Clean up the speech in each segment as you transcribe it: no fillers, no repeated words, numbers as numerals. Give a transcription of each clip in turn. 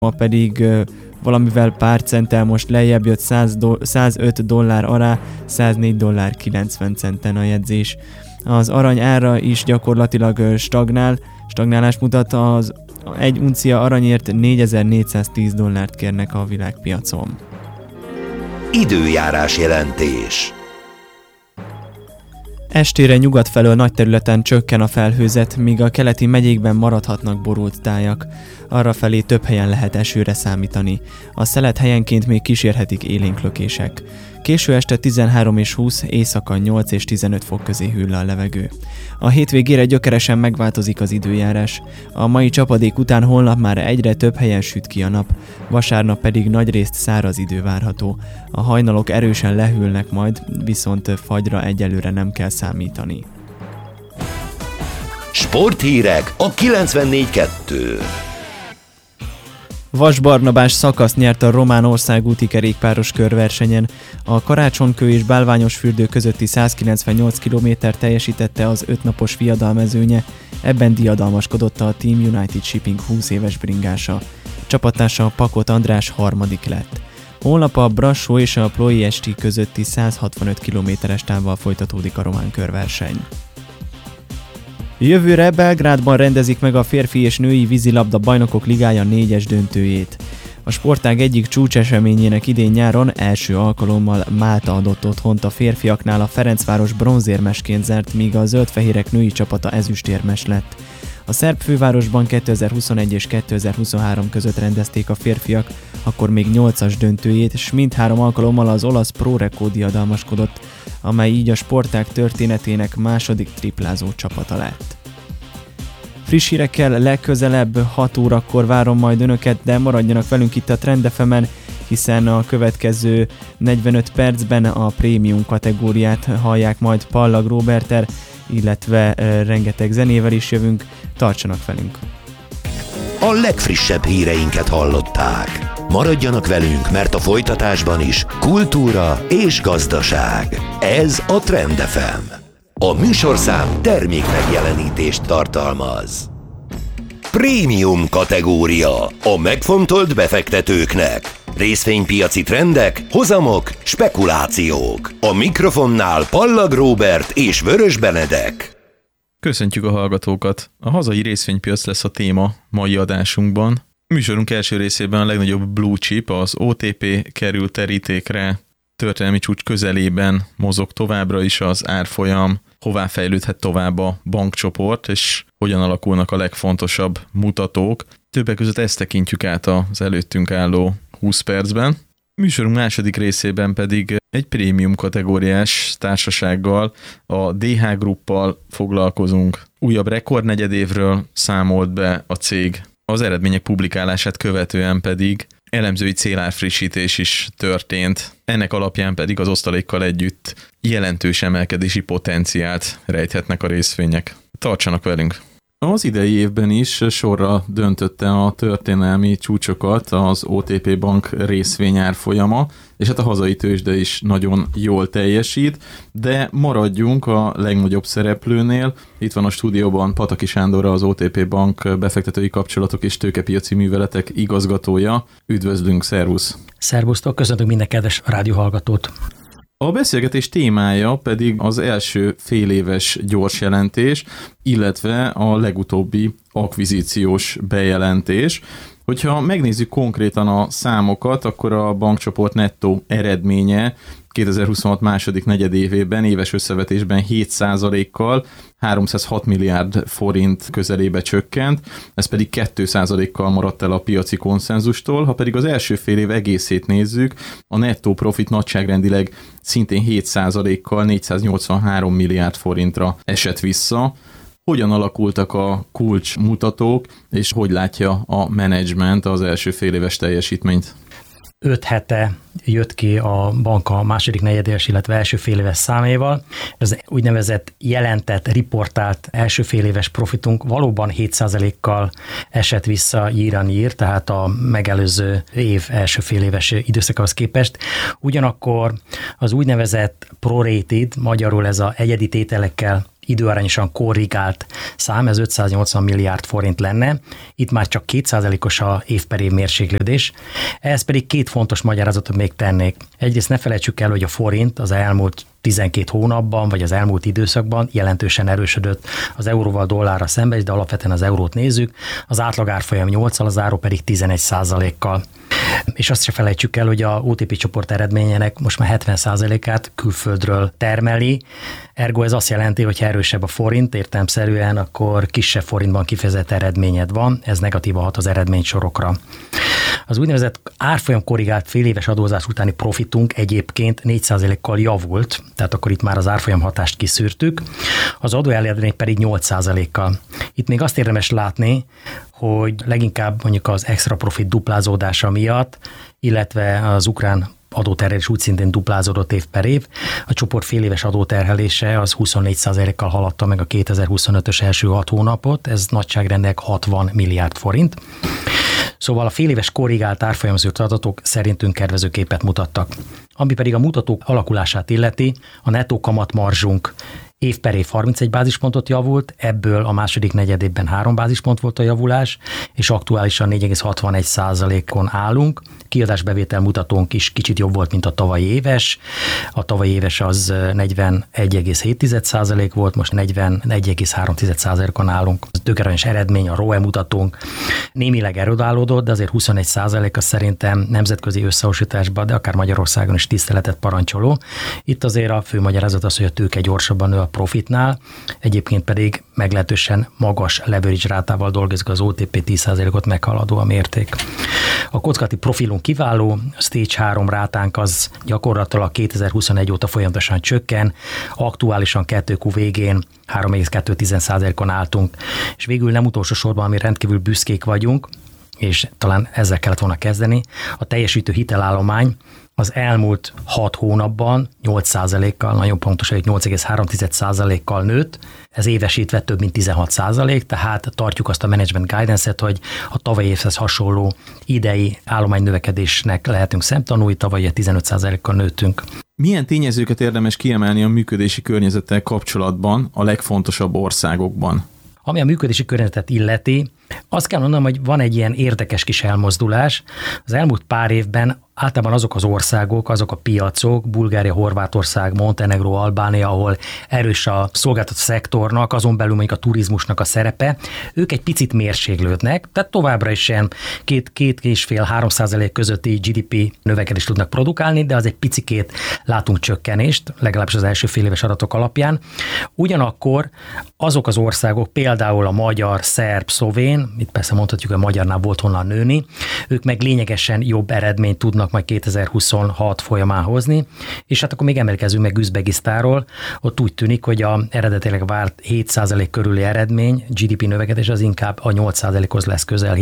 ma pedig valamivel pár centtel most lejjebb jött $105 alá, $104.90 a jegyzés. Az arany ára is gyakorlatilag stagnálást mutat, az egy uncia aranyért $4410 kérnek a világpiacon. Időjárás jelentés. Estére nyugat felől nagy területen csökken a felhőzet, míg a keleti megyékben maradhatnak borult tájak. Arrafelé több helyen lehet esőre számítani. A szelet helyenként még kísérhetik élénklökések. Késő este 13 és 20, éjszaka 8 és 15 fok közé hűl le a levegő. A hétvégére gyökeresen megváltozik az időjárás. A mai csapadék után holnap már egyre több helyen süt ki a nap, vasárnap pedig nagyrészt száraz idő várható. A hajnalok erősen lehűlnek majd, viszont fagyra egyelőre nem kell számítani. Sporthírek a 94.2. Vas Barnabás szakaszt nyert a román országúti kerékpáros körversenyen. A Karácsonykő és Bálványosfürdő közötti 198 kilométer teljesítette az 5 napos viadalmezőnye, ebben diadalmaskodott a Team United Shipping 20 éves bringása. Csapattársa Pakot András harmadik lett. Holnap a Brassó és a Ploiesti közötti 165 kilométeres távval folytatódik a román körverseny. Jövőre Belgrádban rendezik meg a férfi és női vízilabda bajnokok ligája 4-es döntőjét. A sportág egyik csúcseseményének idén nyáron első alkalommal Málta adott otthont a férfiaknál, a Ferencváros bronzérmesként zárt, míg a zöldfehérek női csapata ezüstérmes lett. A szerb fővárosban 2021 és 2023 között rendezték a férfiak, akkor még 8-as döntőjét, és mindhárom alkalommal az olasz Proreco diadalmaskodott, amely így a sportág történetének második triplázó csapata lett. Friss hírekkel legközelebb 6 órakor várom majd önöket, de maradjanak velünk itt a Trend FM-en, hiszen a következő 45 percben a prémium kategóriát hallják majd Pallag Róberttel, illetve rengeteg zenével is jövünk, tartsanak velünk! A legfrissebb híreinket hallották. Maradjanak velünk, mert a folytatásban is kultúra és gazdaság. Ez a Trend FM. A műsorszám termékmegjelenítést tartalmaz. Prémium kategória a megfontolt befektetőknek. Részvénypiaci trendek, hozamok, spekulációk. A mikrofonnál Pallag Róbert és Vörös Benedek. Köszöntjük a hallgatókat! A hazai részvénypiac lesz a téma mai adásunkban. Műsorunk első részében a legnagyobb blue chip, az OTP kerül terítékre, történelmi csúcs közelében mozog továbbra is az árfolyam, hová fejlődhet tovább a bankcsoport, és hogyan alakulnak a legfontosabb mutatók. Többek között ezt tekintjük át az előttünk álló 20 percben. Műsorunk második részében pedig egy prémium kategóriás társasággal, a DH Gruppal foglalkozunk. Újabb rekordnegyedévről számolt be a cég. Az eredmények publikálását követően pedig elemzői célárfrissítés is történt. Ennek alapján pedig az osztalékkal együtt jelentős emelkedési potenciált rejthetnek a részvények. Tartsanak velünk! Az idei évben is sorra döntötte a történelmi csúcsokat az OTP Bank részvényárfolyama, és hát a hazai tőzsde is nagyon jól teljesít, de maradjunk a legnagyobb szereplőnél. Itt van a stúdióban Pataki Sándor, az OTP Bank befektetői kapcsolatok és tőkepiaci műveletek igazgatója. Üdvözlünk, szervusz! Szervusztok, köszöntök minden kedves rádióhallgatót! A beszélgetés témája pedig az első féléves gyors jelentés, illetve a legutóbbi akvizíciós bejelentés. Hogyha megnézzük konkrétan a számokat, akkor a bankcsoport nettó eredménye 2026 második negyedévében éves összevetésben 7%-kal 306 milliárd forint közelébe csökkent, ez pedig 2%-kal maradt el a piaci konszenzustól, ha pedig az első fél év egészét nézzük, a nettó profit nagyságrendileg szintén 7%-kal 483 milliárd forintra esett vissza. Hogyan alakultak a kulcsmutatók, és hogy látja a menedzsment az első féléves teljesítményt? 5 hete jött ki a bank a második negyedéves, illetve első féléves számaival. Ez úgynevezett jelentett, riportált első féléves profitunk valóban 7%-kal esett vissza year-on-year, tehát a megelőző év első féléves időszakához képest. Ugyanakkor az úgynevezett prorated, magyarul ez a egyedi tételekkel időarányosan korrigált szám, ez 580 milliárd forint lenne, itt már csak 2%-os a év per év mérséklődés, ehhez pedig két fontos magyarázatot még tennék. Egyrészt ne felejtsük el, hogy a forint az elmúlt 12 hónapban, vagy az elmúlt időszakban jelentősen erősödött az euróval dollárra szemben, de alapvetően az eurót nézzük, az átlag árfolyam 8-al, az áró pedig 11%-kal. És azt se felejtsük el, hogy a OTP csoport eredményének most már 70%-át külföldről termeli, ergo ez azt jelenti, hogy ha erősebb a forint értelemszerűen, akkor kisebb forintban kifejezett eredményed van, ez negatívan hat az eredménysorokra. Az úgynevezett árfolyam korrigált féléves adózás utáni profitunk egyébként 4%-kal javult, tehát akkor itt már az árfolyam hatást kiszűrtük, az adóelődmény pedig 8%-kal. Itt még azt érdemes látni, hogy leginkább mondjuk az extra profit duplázódása miatt, illetve az ukrán adóterhelés úgy szintén duplázódott év per év. A csoport féléves adóterhelése az 24%-kal haladta meg a 2025-ös első 6 hónapot, ez nagyságrendek 60 milliárd forint. Szóval a féléves korrigált árfolyamozó adatok szerintünk kedvező képet mutattak. Ami pedig a mutatók alakulását illeti, a nettó kamatmarzsunk év per év 31 bázispontot javult, ebből a második negyedében 3 bázispont volt a javulás, és aktuálisan 4,61%-on állunk. Kiadásbevétel mutatónk is kicsit jobb volt, mint a tavalyi éves. A tavalyi éves az 41,7% volt, most 41,3%-on állunk. A tőkearányos eredmény, a ROE mutatónk némileg erodálódott, de azért 21%-a szerintem nemzetközi összehasonlításban, de akár Magyarországon is tiszteletet parancsoló. Itt azért a fő magyarázat az, hogy a tőke gyorsabban nő a profitnál, egyébként pedig meglehetősen magas leverage rátával dolgozik az OTP, 10%-ot meghaladó a mérték. A kockázati profilunk kiváló, a Stage 3 rátánk az gyakorlatilag 2021 óta folyamatosan csökken, aktuálisan 2Q végén 3,2%-on álltunk, és végül nem utolsó sorban, ami rendkívül büszkék vagyunk, és talán ezzel kellett volna kezdeni, a teljesítő hitelállomány az elmúlt 6 hónapban 8%-kal, nagyon pontosan 8,3%-kal nőtt, ez évesítve több mint 16%, tehát tartjuk azt a management guidance-et, hogy a tavalyi évhez hasonló idei állománynövekedésnek lehetünk szemtanúi, tavaly 15%-kal nőttünk. Milyen tényezőket érdemes kiemelni a működési környezettel kapcsolatban a legfontosabb országokban? Ami a működési környezetet illeti, azt kell mondanom, hogy van egy ilyen érdekes kis elmozdulás. Az elmúlt pár évben általában azok az országok, azok a piacok, Bulgária, Horvátország, Montenegro, Albánia, ahol erős a szolgáltató szektornak, azon belül mondjuk a turizmusnak a szerepe, ők egy picit mérséklődnek, tehát továbbra is ilyen 2,5-3% közötti GDP növekedést tudnak produkálni, de az egy picikét látunk csökkenést, legalábbis az első fél éves adatok alapján. Ugyanakkor azok az országok, például a magyar, szerb, szlovén, itt persze mondhatjuk, hogy a magyarnál volt honnan nőni, ők meg lényegesen jobb eredményt tudnak majd 2026 folyamán hozni, és hát akkor még emelkezünk meg Üzbegisztánról, ott úgy tűnik, hogy a eredetileg várt 7% körüli eredmény, GDP növekedés az inkább a 8%-hoz lesz közel,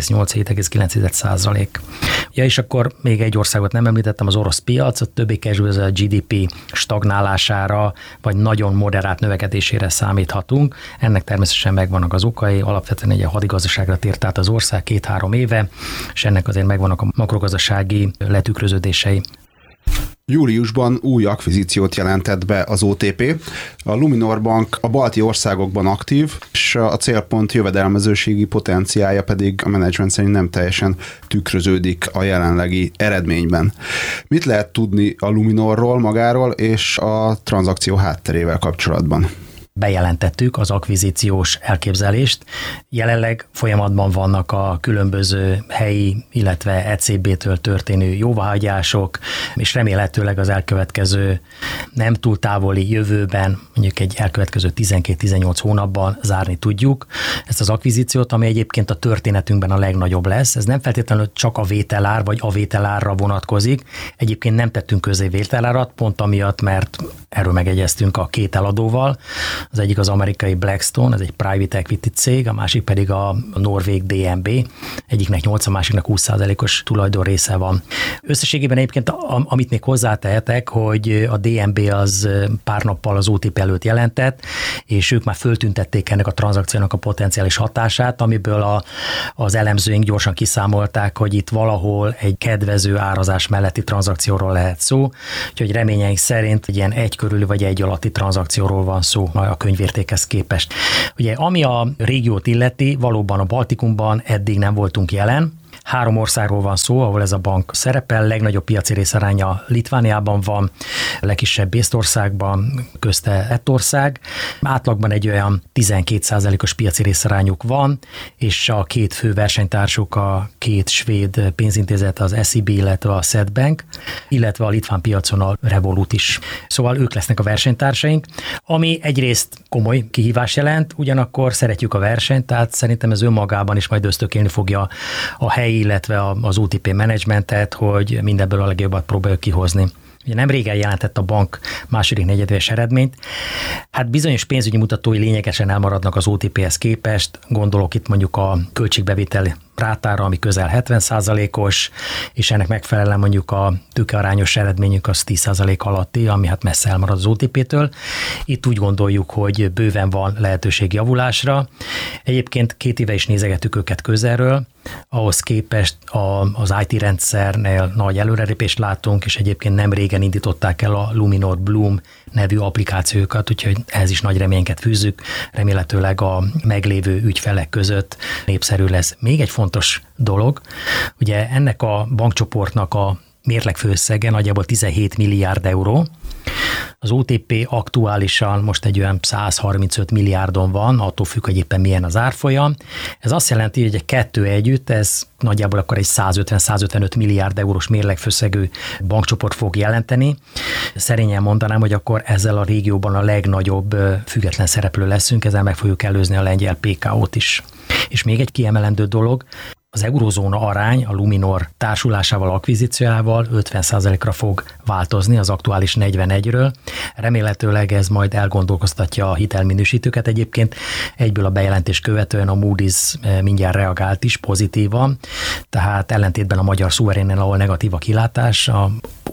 7,8-7,9%. Ja, és akkor még egy országot nem említettem, az orosz piac, ott többé-kevésbé a GDP stagnálására, vagy nagyon moderált növekedésére számíthatunk. Ennek természetesen megvannak az okai, alapvetően egy hadigazdaságra tért át az ország 2-3 éve, és ennek azért megvannak a makrogazdasági letükröződései. Júliusban új akvizíciót jelentett be az OTP. A Luminor Bank a balti országokban aktív, és a célpont jövedelmezőségi potenciálja pedig a menedzsment szerint nem teljesen tükröződik a jelenlegi eredményben. Mit lehet tudni a Luminorról magáról és a tranzakció hátterével kapcsolatban? Bejelentettük az akvizíciós elképzelést. Jelenleg folyamatban vannak a különböző helyi, illetve ECB-től történő jóváhagyások, és remélhetőleg az elkövetkező nem túl távoli jövőben, mondjuk egy elkövetkező 12-18 hónapban zárni tudjuk ezt az akvizíciót, ami egyébként a történetünkben a legnagyobb lesz. Ez nem feltétlenül csak a vételár vagy a vételárra vonatkozik. Egyébként nem tettünk közé vételárat, pont amiatt, mert erről megegyeztünk a két eladóval. Az egyik az amerikai Blackstone, ez egy private equity cég, a másik pedig a norvég DNB, egyiknek 8, a másiknak 20%-os tulajdon része van. Összességében egyébként, amit még hozzátehetek, hogy a DNB az pár nappal az OTP előtt jelentett, és ők már föltüntették ennek a tranzakciónak a potenciális hatását, amiből az elemzőink gyorsan kiszámolták, hogy itt valahol egy kedvező árazás melletti tranzakcióról lehet szó, úgyhogy reményeink szerint egy ilyen 1 körüli vagy 1 alatti tranzakcióról van szó a a könyvértékhez képest. Ugye ami a régiót illeti, valóban a Baltikumban eddig nem voltunk jelen. 3 országról van szó, ahol ez a bank szerepel, legnagyobb piaci részaránya Litvániában van, legkisebb Észtországban, közte Lettország. Átlagban egy olyan 12%-os piaci részarányuk van, és a 2 fő versenytársuk a 2 svéd pénzintézet, az SEB, illetve a Swedbank, illetve a litván piacon a Revolut is. Szóval ők lesznek a versenytársaink, ami egyrészt komoly kihívás jelent, ugyanakkor szeretjük a versenyt, tehát szerintem ez önmagában is majd ösztökélni fogja a helyi, illetve az OTP menedzsmentet, hogy mindebből a legjobbat próbáljuk kihozni. Ugye nem régen jelentett a bank második negyedéves eredményt, hát bizonyos pénzügyi mutatói lényegesen elmaradnak az OTP-hez képest, gondolok itt mondjuk a költségbevétel rátára, ami közel 70%-os, és ennek megfelelően mondjuk a tőkearányos eredményünk az 10% alatti, ami hát messze elmarad az OTP-től. Itt úgy gondoljuk, hogy bőven van lehetőség javulásra. Egyébként 2 éve is nézegettük őket közelről, ahhoz képest az IT rendszernél nagy előrelépést látunk, és egyébként nem régen indították el a Luminor Bloom nevű applikációkat, úgyhogy ehhez is nagy reményeket fűzzük, remélhetőleg a meglévő ügyfelek között népszerű lesz. Még egy fontos dolog, ugye ennek a bankcsoportnak a mérleg főösszege nagyjából 17 milliárd euró, az OTP aktuálisan most egy olyan 135 milliárdon van, attól függ, hogy éppen milyen az árfolyam. Ez azt jelenti, hogy egy 2 együtt, ez nagyjából akkor egy 150-155 milliárd eurós mérlegfőszegű bankcsoport fog jelenteni. Szerényen mondanám, hogy akkor ezzel a régióban a legnagyobb független szereplő leszünk, ezzel meg fogjuk előzni a lengyel PKO-t is. És még egy kiemelendő dolog, az eurozóna arány a Luminor társulásával, akvizíciójával 50%-ra fog változni az aktuális 41-ről. Remélhetőleg ez majd elgondolkoztatja a hitelminősítőket. Egyébként egyből a bejelentés követően a Moody's mindjárt reagált is pozitívan, tehát ellentétben a magyar szuverénnel, ahol negatív a kilátás, a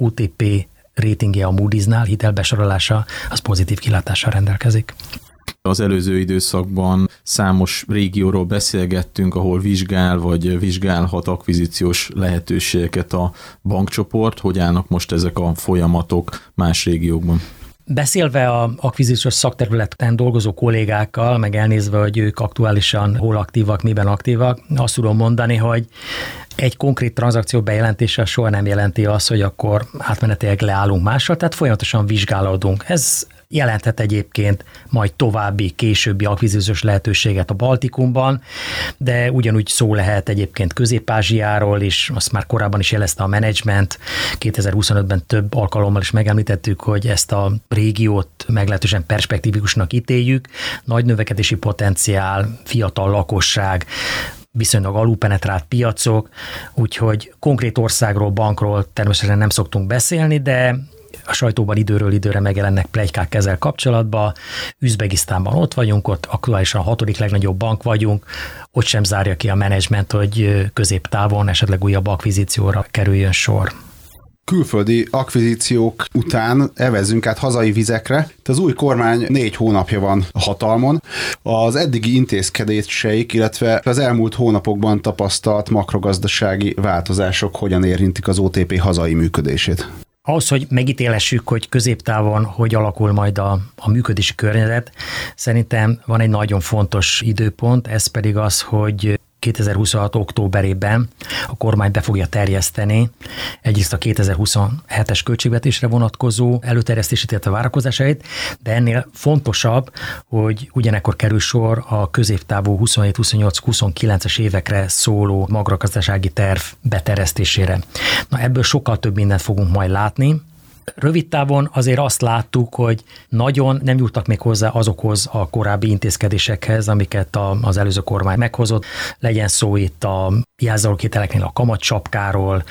OTP ratingje a Moody'snál, hitelbesorolása, az pozitív kilátással rendelkezik. Az előző időszakban számos régióról beszélgettünk, ahol vizsgál vagy vizsgálhat akvizíciós lehetőségeket a bankcsoport. Hogy állnak most ezek a folyamatok más régiókban? Beszélve a akvizíciós szakterületen dolgozó kollégákkal, meg elnézve, hogy ők aktuálisan hol aktívak, miben aktívak, azt tudom mondani, hogy egy konkrét tranzakció bejelentése soha nem jelenti azt, hogy akkor átmenetileg leállunk mással, tehát folyamatosan vizsgálódunk. Ez jelenthet egyébként majd további, későbbi akvizíciós lehetőséget a Baltikumban, de ugyanúgy szó lehet egyébként Közép-Ázsiáról is, azt már korábban is jelezte a menedzsment, 2025-ben több alkalommal is megemlítettük, hogy ezt a régiót meglehetősen perspektívikusnak ítéljük, nagy növekedési potenciál, fiatal lakosság, viszonylag alulpenetrált piacok, úgyhogy konkrét országról, bankról természetesen nem szoktunk beszélni, de a sajtóban időről időre megjelennek pletykák ezzel kapcsolatban. Üzbegisztánban ott vagyunk, ott aktuálisan a 6. legnagyobb bank vagyunk, ott sem zárja ki a menedzsment, hogy középtávon esetleg újabb akvizícióra kerüljön sor. Külföldi akvizíciók után evezzünk át hazai vizekre. Az új kormány 4 hónapja van a hatalmon. Az eddigi intézkedéseik, illetve az elmúlt hónapokban tapasztalt makrogazdasági változások hogyan érintik az OTP hazai működését? Ahhoz, hogy megítélessük, hogy középtávon hogy alakul majd a működési környezet, szerintem van egy nagyon fontos időpont, ez pedig az, hogy 2026. októberében a kormány be fogja terjeszteni egyrészt a 2027-es költségvetésre vonatkozó előterjesztését, illetve várakozásait, de ennél fontosabb, hogy ugyanekkor kerül sor a középtávú 27, 28, 29-es évekre szóló makrogazdasági terv beterjesztésére. Na, ebből sokkal több mindent fogunk majd látni. Rövid távon azért azt láttuk, hogy nagyon nem jutottak még hozzá azokhoz a korábbi intézkedésekhez, amiket az előző kormány meghozott. Legyen szó itt a jelzálóghiteleknél a kamatsapkáról,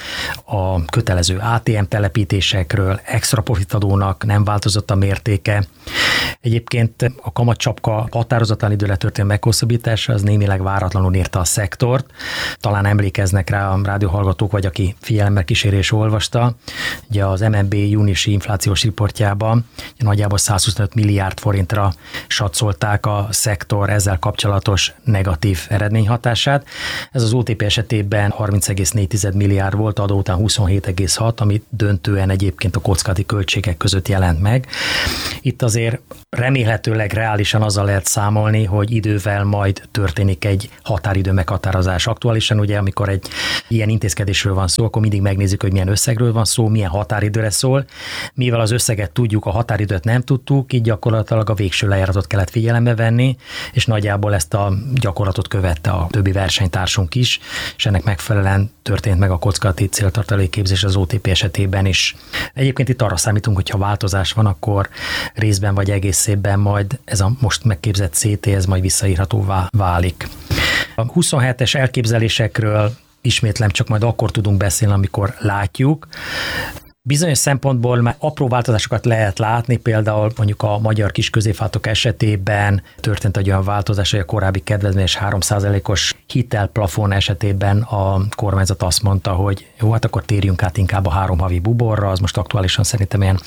a kötelező ATM telepítésekről, extra profitadónak nem változott a mértéke. Egyébként a kamatcsapka határozatlan időre történő meghosszabbítása az némileg váratlanul érte a szektort. Talán emlékeznek rá a rádióhallgatók, vagy aki figyelemmel kísérés olvasta. Ugye az MNB júniusi inflációs riportjában nagyjából 125 milliárd forintra satszolták a szektor ezzel kapcsolatos negatív eredményhatását. Ez az OTP esetében 30,4 milliárd volt, adó után 27,6, ami döntően egyébként a kockázati költségek között jelent meg. Itt azért remélhetőleg reálisan azzal lehet számolni, hogy idővel majd történik egy határidő meghatározás. Aktuálisan ugye, amikor egy ilyen intézkedésről van szó, akkor mindig megnézzük, hogy milyen összegről van szó, milyen határidőre szól. Mivel az összeget tudjuk, a határidőt nem tudtuk, így gyakorlatilag a végső lejáratot kellett figyelembe venni, és nagyjából ezt a gyakorlatot követte a többi versenytársunk is, és ennek megfelelően történt meg a kockázati céltartalékképzés az OTP esetében is. Egyébként itt arra számítunk, hogy ha változás van, akkor részben vagy egész évben majd ez a most megképzett CT, ez majd visszaírhatóvá válik. A 27-es elképzelésekről ismétlem csak majd akkor tudunk beszélni, amikor látjuk. Bizonyos szempontból már apró változásokat lehet látni, például mondjuk a magyar kis középvállalatok esetében történt egy olyan változás, hogy a korábbi kedvezményes 3%-os hitelplafon esetében a kormányzat azt mondta, hogy jó, hát akkor térjünk át inkább a 3 havi buborra, az most aktuálisan szerintem ilyen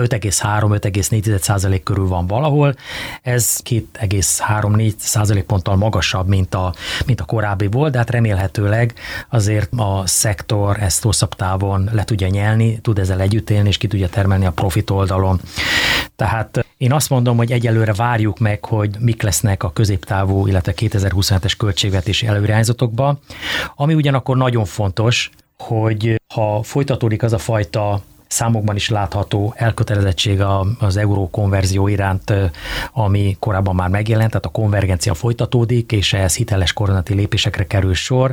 5,3-5,4% körül van valahol. Ez 2,3-4% ponttal magasabb, mint a korábbi volt, de hát remélhetőleg azért a szektor ezt hosszabb távon le tudja nyelni, tud ezzel együtt élni, és ki tudja termelni a profit oldalon. Tehát én azt mondom, hogy egyelőre várjuk meg, hogy mik lesznek a középtávú, illetve 2027-es költségvetési előirányzatokba. Ami ugyanakkor nagyon fontos, hogy ha folytatódik az a fajta számokban is látható elkötelezettség az euró konverzió iránt, ami korábban már megjelent, tehát a konvergencia folytatódik, és ehhez hiteles kormányzati lépésekre kerül sor.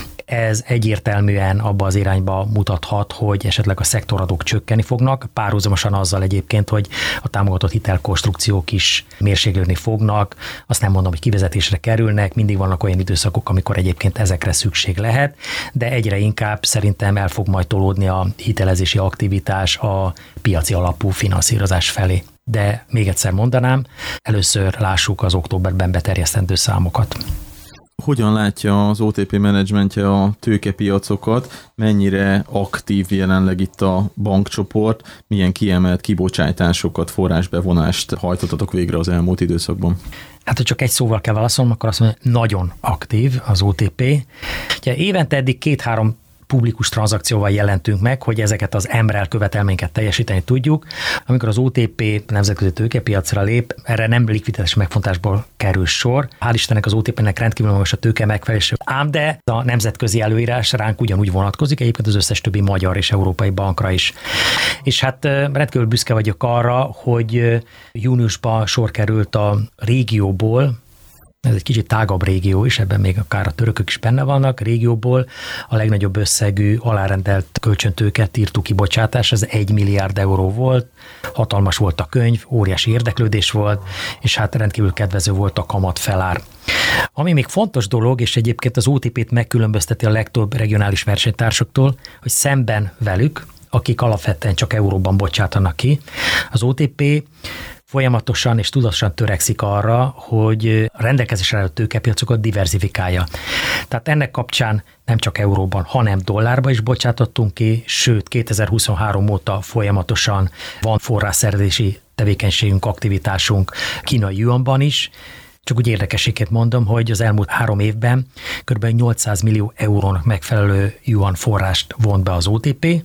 Ez egyértelműen abba az irányba mutathat, hogy esetleg a szektoradók csökkenni fognak, párhuzamosan azzal egyébként, hogy a támogatott hitelkonstrukciók is mérséklődni fognak. Azt nem mondom, hogy kivezetésre kerülnek, mindig vannak olyan időszakok, amikor egyébként ezekre szükség lehet, de egyre inkább szerintem el fog majd tolódni a hitelezési aktivitás a piaci alapú finanszírozás felé. De még egyszer mondanám, először lássuk az októberben beterjesztendő számokat. Hogyan látja az OTP menedzsmentje a tőkepiacokat, mennyire aktív jelenleg itt a bankcsoport, milyen kiemelt kibocsátásokat, forrásbevonást hajtottatok végre az elmúlt időszakban? Hát, ha csak egy szóval kell válaszolnom, akkor azt mondom, hogy nagyon aktív az OTP. Ugye évente eddig 2-3 publikus tranzakcióval jelentünk meg, hogy ezeket az MREL követelményeket teljesíteni tudjuk. Amikor az OTP nemzetközi tőkepiacra lép, erre nem likviditás megfontásból kerül sor. Hál' Istennek az OTP-nek rendkívül magas a tőke megfelelése. Ám de a nemzetközi előírás ránk ugyanúgy vonatkozik, egyébként az összes többi magyar és európai bankra is. És hát rendkívül büszke vagyok arra, hogy júniusban sor került a régióból, ez egy kicsit tágabb régió is, ebben még akár a törökök is benne vannak, régióból a legnagyobb összegű alárendelt kölcsöntőket írtuk kibocsátás, ez 1 milliárd euró volt, hatalmas volt a könyv, óriási érdeklődés volt, és hát rendkívül kedvező volt a kamat felár. Ami még fontos dolog, és egyébként az OTP-t megkülönbözteti a legtöbb regionális versenytársaktól, hogy szemben velük, akik alapvetően csak euróban bocsátanak ki, az OTP folyamatosan és tudatosan törekszik arra, hogy a rendelkezésre álló tőkepiacokat diverzifikálja. Tehát ennek kapcsán nem csak euróban, hanem dollárba is bocsátottunk ki, sőt 2023 óta folyamatosan van forrásszerzési tevékenységünk, aktivitásunk kínai yuanban is. Csak úgy érdekességét mondom, hogy az elmúlt 3 évben kb. 800 millió eurónak megfelelő yuan forrást vont be az OTP,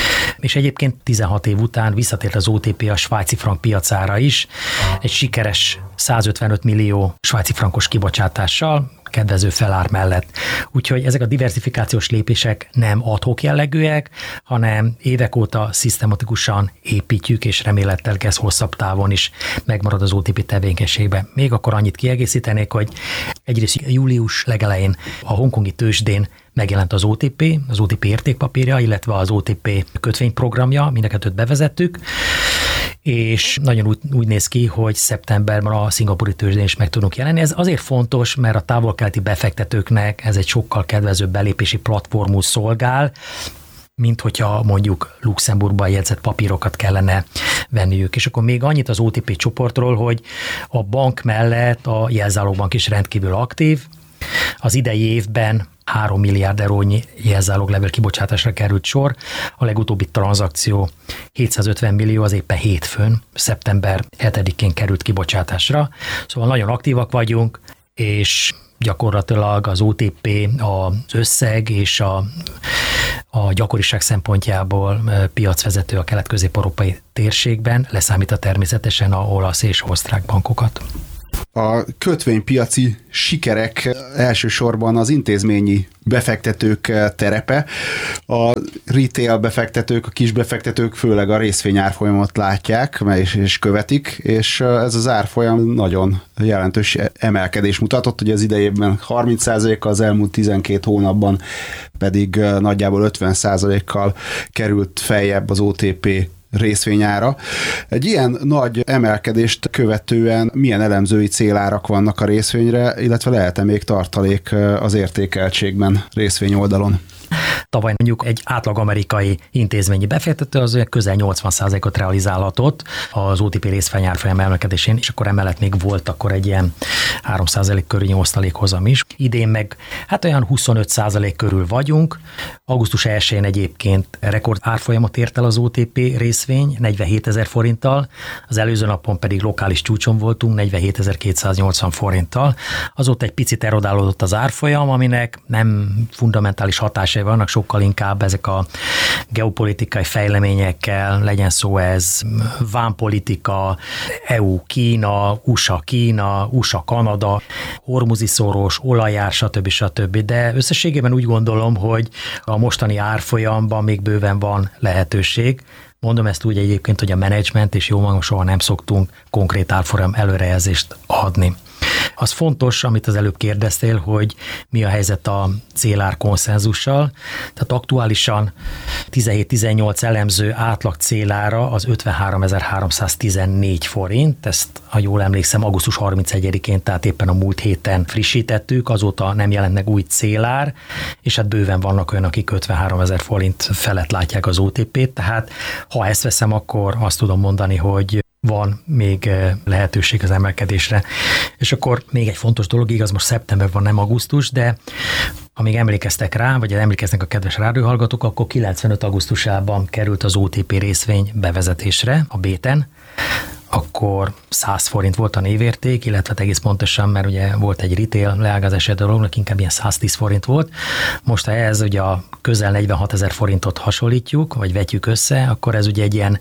és egyébként 16 év után visszatért az OTP a svájci frank piacára is, egy sikeres 155 millió svájci frankos kibocsátással, kedvező felár mellett. Úgyhogy ezek a diversifikációs lépések nem ad-hoc jellegűek, hanem évek óta szisztematikusan építjük, és remélhettel ez hosszabb távon is megmarad az OTP tevékenységben. Még akkor annyit kiegészítenék, hogy egyrészt július legelején a hongkongi tőzsdén megjelent az OTP értékpapírja, illetve az OTP kötvényprogramja, mind a kettőt bevezettük, és nagyon úgy néz ki, hogy szeptemberben a szingapúri tőzsdén is meg tudunk jelenni. Ez azért fontos, mert a távol-keleti befektetőknek ez egy sokkal kedvezőbb belépési platformul szolgál, mint hogyha mondjuk Luxemburgban jegyzett papírokat kellene venniük. És akkor még annyit az OTP csoportról, hogy a bank mellett a jelzálogbank is rendkívül aktív. Az idei évben 3 milliárd eurónyi jelzáloglevél kibocsátásra került sor. A legutóbbi tranzakció 750 millió, az éppen hétfőn, szeptember 7-én került kibocsátásra. Szóval nagyon aktívak vagyunk, és Gyakorlatilag az OTP az összeg és a gyakoriság szempontjából piacvezető a kelet-közép-európai térségben, leszámítva természetesen a olasz és osztrák bankokat. A kötvénypiaci sikerek elsősorban az intézményi befektetők terepe. A retail befektetők, a kis befektetők főleg a részvényárfolyamot látják és követik, és ez az árfolyam nagyon jelentős emelkedés mutatott, hogy az idejében 30%-kal, az elmúlt 12 hónapban pedig nagyjából 50%-kal került feljebb az OTP részvényára. Egy ilyen nagy emelkedést követően milyen elemzői célárak vannak a részvényre, illetve lehet-e még tartalék az értékeltségben részvény oldalon? Tavaly mondjuk egy átlag amerikai intézményi befektető az közel 80%-ot realizálhatott az OTP részvényárfolyam emelkedésén, és akkor emellett még volt akkor egy ilyen 3% körüli osztalékhozam is. Idén meg hát olyan 25% körül vagyunk. Augusztus 1-én egyébként rekord árfolyamot ért el az OTP részvény 47 000 forinttal, az előző napon pedig lokális csúcson voltunk 47 280 forinttal. Azóta egy picit erodálódott az árfolyam, aminek nem fundamentális hatásai vannak, sokkal inkább ezek a geopolitikai fejleményekkel, legyen szó ez vámpolitika, EU-Kína, USA-Kína, USA-Kanada, hormuzi szoros, olajár, stb. De összességében úgy gondolom, hogy a mostani árfolyamban még bőven van lehetőség. Mondom ezt úgy egyébként, hogy a menedzsment és jó magam soha nem szoktunk konkrét árfolyam előrejelzést adni. Az fontos, amit az előbb kérdeztél, hogy mi a helyzet a célár konszenzussal. Tehát aktuálisan 17-18 elemző átlag célára az 53.314 forint. Ezt, ha jól emlékszem, augusztus 31-én, tehát éppen a múlt héten frissítettük, azóta nem jelent meg új célár, és hát bőven vannak olyanok, akik 53 000 forint felett látják az OTP-t, tehát ha ezt veszem, akkor azt tudom mondani, hogy van még lehetőség az emelkedésre. És akkor még egy fontos dolog, igaz, most szeptember van, nem augusztus, de amíg emlékeztek rá, vagy emlékeznek a kedves rádióhallgatók, akkor 95. augusztusában került az OTP részvény bevezetésre a B-ten, akkor 100 forint volt a névérték, illetve egész pontosan, mert ugye volt egy retail leágazási dolognak, inkább ilyen 110 forint volt. Most ha ehhez ugye a közel 46 000 forintot hasonlítjuk, vagy vetjük össze, akkor ez ugye egy ilyen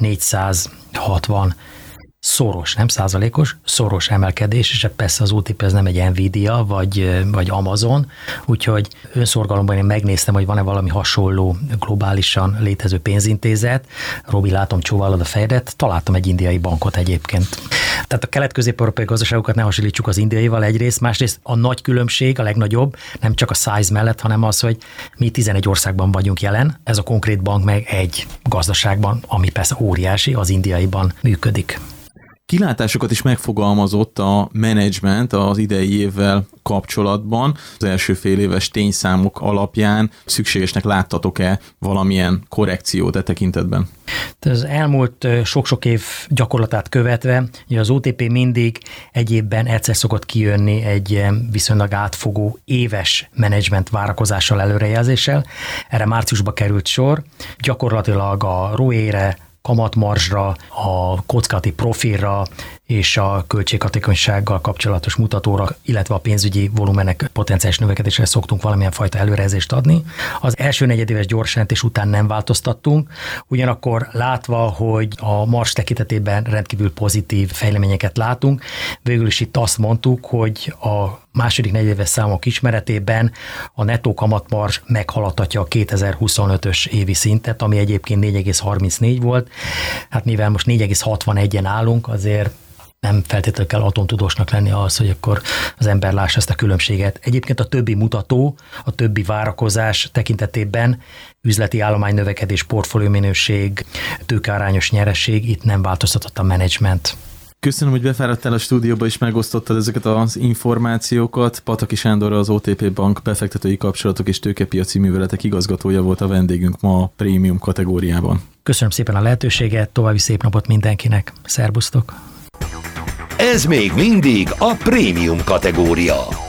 460 szoros, nem százalékos, szoros emelkedés, és persze az OTP ez nem egy Nvidia, vagy Amazon, úgyhogy önszorgalomban én megnéztem, hogy van-e valami hasonló globálisan létező pénzintézet. Robi, látom, csóválod a fejedet, találtam egy indiai bankot egyébként. Tehát a kelet-közép-európai gazdaságokat ne hasonlítsuk az indiaival egyrészt, másrészt a nagy különbség, a legnagyobb, nem csak a size mellett, hanem az, hogy mi 11 országban vagyunk jelen, ez a konkrét bank meg egy gazdaságban, ami persze óriási, az indiaiban működik. Kilátásokat is megfogalmazott a menedzsment az idei évvel kapcsolatban. Az első fél éves tényszámok alapján szükségesnek láttatok-e valamilyen korrekciót e tekintetben? Az elmúlt sok-sok év gyakorlatát követve, ugye az OTP mindig egy évben egyszer szokott kijönni egy viszonylag átfogó éves menedzsment várakozással, előrejelzéssel. Erre márciusba került sor. Gyakorlatilag a ROE-re, kamatmarzsra, a kockázati profilra és a költséghatékonysággal kapcsolatos mutatóra, illetve a pénzügyi volumenek potenciális növekedésre szoktunk valamilyen fajta előrejelzést adni. Az első negyedéves gyorsjelentés után nem változtattunk, ugyanakkor látva, hogy a marzs tekintetében rendkívül pozitív fejleményeket látunk, végül is itt azt mondtuk, hogy a második negyedéves számok ismeretében a nettó kamatmarzs meghaladhatja a 2025-ös évi szintet, ami egyébként 4,34 volt. Hát mivel most 4,61-en állunk, azért nem feltétlenül kell atomtudósnak lenni az, hogy akkor az ember lássa ezt a különbséget. Egyébként a többi mutató, a többi várakozás tekintetében üzleti állomány növekedés, portfólióminőség, tőkearányos nyeresség, itt nem változtatott a menedzsment. Köszönöm, hogy befáradtál a stúdióba és megosztottad ezeket az információkat. Pataki Sándor, az OTP Bank befektetői kapcsolatok és tőkepiaci műveletek igazgatója volt a vendégünk ma a prémium kategóriában. Köszönöm szépen a lehetőséget, további szép napot mindenkinek. Szerbusztok! Ez még mindig a prémium kategória.